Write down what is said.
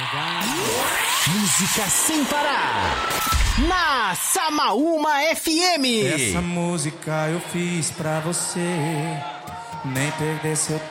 Música sem parar. Na Samaúma FM. Essa música eu fiz pra você nem perder seu